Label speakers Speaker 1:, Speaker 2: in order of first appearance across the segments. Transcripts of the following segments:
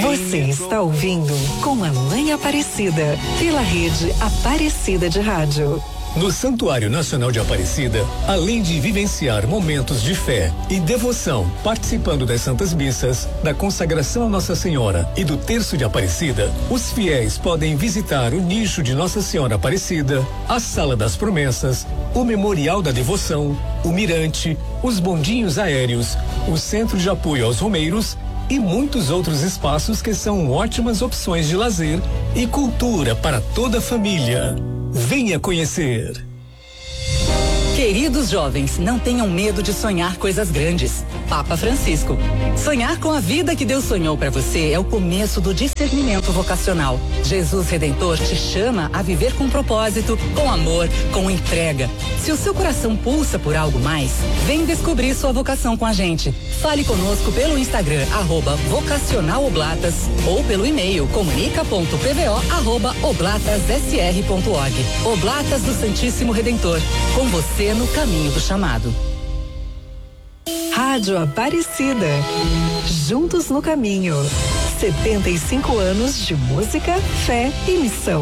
Speaker 1: Você está ouvindo Com a Mãe Aparecida, pela rede Aparecida de Rádio.
Speaker 2: No Santuário Nacional de Aparecida, além de vivenciar momentos de fé e devoção, participando das Santas Missas, da consagração a Nossa Senhora e do Terço de Aparecida, os fiéis podem visitar o nicho de Nossa Senhora Aparecida, a Sala das Promessas, o Memorial da Devoção, o Mirante, os bondinhos aéreos, o Centro de Apoio aos Romeiros e muitos outros espaços que são ótimas opções de lazer e cultura para toda a família. Venha conhecer.
Speaker 3: Queridos jovens, não tenham medo de sonhar coisas grandes. Papa Francisco. Sonhar com a vida que Deus sonhou para você é o começo do discernimento vocacional. Jesus Redentor te chama a viver com propósito, com amor, com entrega. Se o seu coração pulsa por algo mais, vem descobrir sua vocação com a gente. Fale conosco pelo Instagram, @vocacionaloblatas, ou pelo e-mail comunica.pvo@oblatasSR.org. Oblatas do Santíssimo Redentor. Com você no caminho do chamado.
Speaker 1: Rádio Aparecida. Juntos no caminho. 75 anos de música, fé e missão.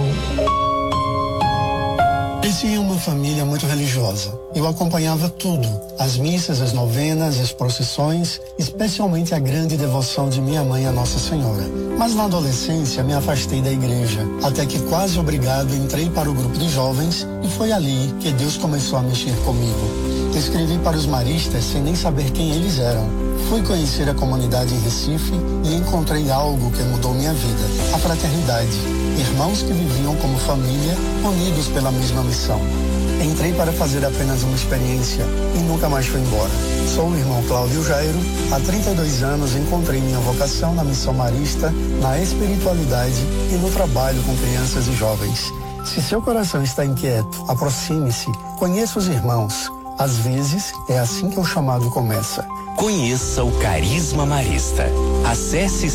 Speaker 4: Cresci em uma família muito religiosa. Eu acompanhava tudo: as missas, as novenas, as procissões, especialmente a grande devoção de minha mãe a Nossa Senhora. Mas na adolescência me afastei da igreja, até que quase obrigado entrei para o grupo de jovens e foi ali que Deus começou a mexer comigo. Escrevi para os maristas sem nem saber quem eles eram. Fui conhecer a comunidade em Recife e encontrei algo que mudou minha vida: a fraternidade. Irmãos que viviam como família, unidos pela mesma missão. Entrei para fazer apenas uma experiência e nunca mais fui embora. Sou o irmão Cláudio Jairo. Há 32 anos encontrei minha vocação na missão marista, na espiritualidade e no trabalho com crianças e jovens. Se seu coração está inquieto, aproxime-se, conheça os irmãos. Às vezes, é assim que o chamado começa.
Speaker 5: Conheça o Carisma Marista. Acesse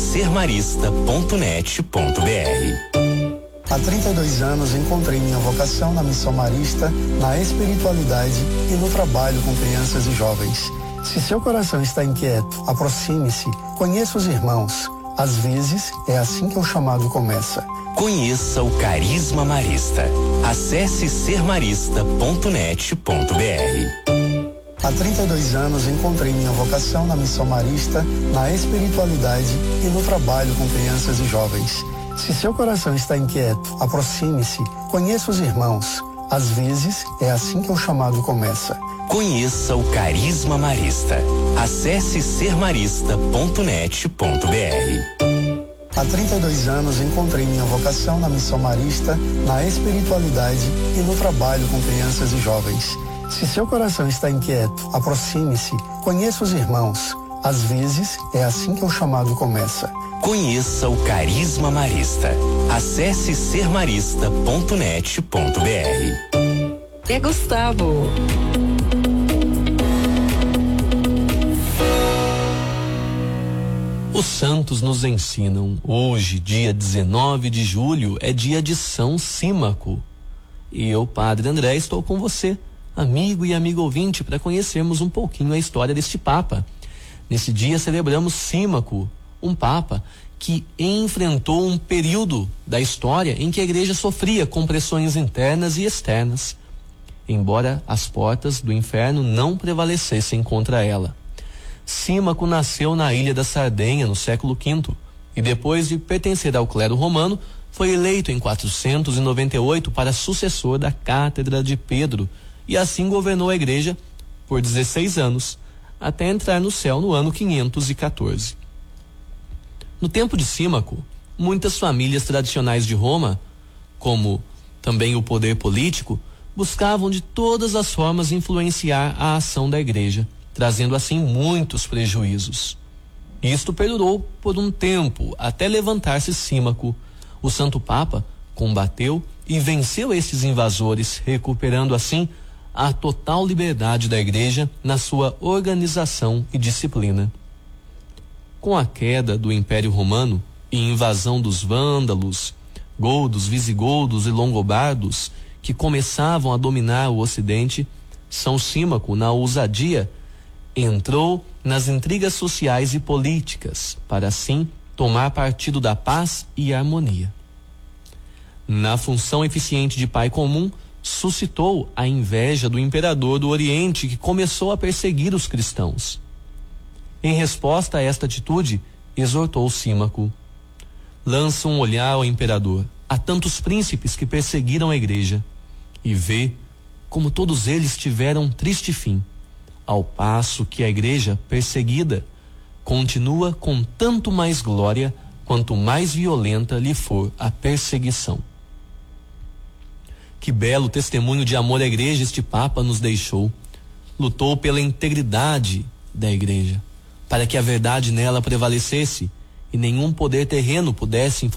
Speaker 5: sermarista.net.br.
Speaker 4: Há 32 anos encontrei minha vocação na missão marista, na espiritualidade e no trabalho com crianças e jovens. Se seu coração está inquieto, aproxime-se, conheça os irmãos. Às vezes, é assim que o chamado começa.
Speaker 5: Conheça o Carisma Marista. Acesse sermarista.net.br.
Speaker 4: Há 32 anos encontrei minha vocação na missão marista, na espiritualidade e no trabalho com crianças e jovens. Se seu coração está inquieto, aproxime-se, conheça os irmãos. Às vezes, é assim que o chamado começa.
Speaker 5: Conheça o Carisma Marista. Acesse sermarista.net.br.
Speaker 4: Há 32 anos encontrei minha vocação na missão marista, na espiritualidade e no trabalho com crianças e jovens. Se seu coração está inquieto, aproxime-se, conheça os irmãos. Às vezes, é assim que o chamado começa.
Speaker 5: Conheça o Carisma Marista. Acesse sermarista.net.br.
Speaker 1: É Gustavo.
Speaker 6: Os santos nos ensinam. Hoje, dia 19 de julho, é dia de São Símaco. E eu, Padre André, estou com você, amigo e amigo ouvinte, para conhecermos um pouquinho a história deste Papa. Nesse dia celebramos Símaco, um Papa que enfrentou um período da história em que a igreja sofria com pressões internas e externas, embora as portas do inferno não prevalecessem contra ela. Símaco nasceu na ilha da Sardenha no século V e depois de pertencer ao clero romano foi eleito em 498 para sucessor da cátedra de Pedro e assim governou a igreja por 16 anos até entrar no céu no ano 514. No tempo de Símaco, muitas famílias tradicionais de Roma, como também o poder político, buscavam de todas as formas influenciar a ação da igreja, trazendo assim muitos prejuízos. Isto perdurou por um tempo, até levantar-se Símaco. O Santo Papa combateu e venceu esses invasores, recuperando assim a total liberdade da igreja na sua organização e disciplina. Com a queda do Império Romano e invasão dos vândalos, godos, visigodos e longobardos, que começavam a dominar o Ocidente, São Símaco, na ousadia, entrou nas intrigas sociais e políticas, para assim tomar partido da paz e harmonia. Na função eficiente de pai comum, suscitou a inveja do imperador do Oriente, que começou a perseguir os cristãos. Em resposta a esta atitude, exortou Símaco: lança um olhar ao imperador, a tantos príncipes que perseguiram a igreja, e vê como todos eles tiveram triste fim, ao passo que a igreja perseguida continua com tanto mais glória quanto mais violenta lhe for a perseguição. Que belo testemunho de amor à igreja este Papa nos deixou. Lutou pela integridade da igreja, para que a verdade nela prevalecesse e nenhum poder terreno pudesse